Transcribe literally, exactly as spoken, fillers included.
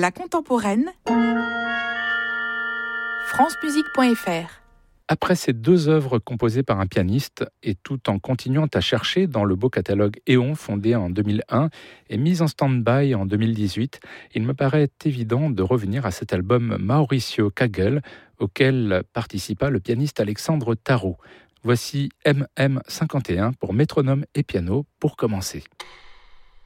La contemporaine, francemusique point f r. Après ces deux œuvres composées par un pianiste, et tout en continuant à chercher dans le beau catalogue Éon, fondé en deux mille un et mis en stand-by en deux mille dix-huit, il me paraît évident de revenir à cet album Mauricio Kagel, auquel participa le pianiste Alexandre Tarot. Voici M M cinquante et un pour métronome et piano pour commencer.